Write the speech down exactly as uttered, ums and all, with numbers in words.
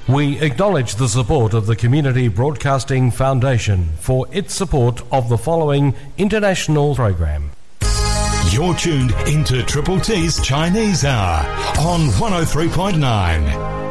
We acknowledge the support of the Community Broadcasting Foundation for its support of the following international program. You're tuned into Triple T's Chinese Hour on one oh three point nine.